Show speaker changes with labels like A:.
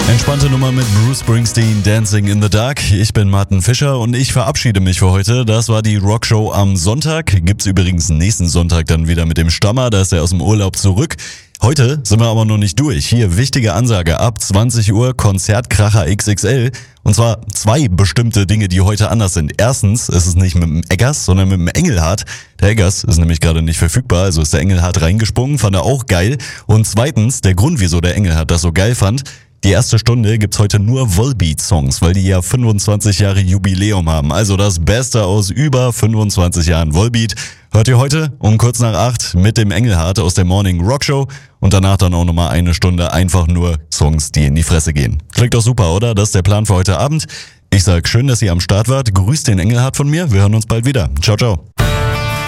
A: Entspannte Nummer mit Bruce Springsteen, Dancing in the Dark. Ich bin Martin Fischer und ich verabschiede mich für heute. Das war die Rockshow am Sonntag. Gibt's übrigens nächsten Sonntag dann wieder mit dem Stammer, da ist er aus dem Urlaub zurück. Heute sind wir aber noch nicht durch. Hier wichtige Ansage, ab 20 Uhr Konzertkracher XXL. Und zwar 2 bestimmte Dinge, die heute anders sind. Erstens ist es nicht mit dem Eggers, sondern mit dem Engelhardt. Der Eggers ist nämlich gerade nicht verfügbar, also ist der Engelhardt reingesprungen, fand er auch geil. Und zweitens, der Grund, wieso der Engelhardt das so geil fand: die erste Stunde gibt's heute nur Volbeat-Songs, weil die ja 25 Jahre Jubiläum haben. Also das Beste aus über 25 Jahren Volbeat hört ihr heute um kurz nach 8 mit dem Engelhardt aus der Morning Rock Show und danach dann auch nochmal eine Stunde einfach nur Songs, die in die Fresse gehen. Klingt doch super, oder? Das ist der Plan für heute Abend. Ich sag schön, dass ihr am Start wart. Grüßt den Engelhardt von mir. Wir hören uns bald wieder. Ciao, ciao.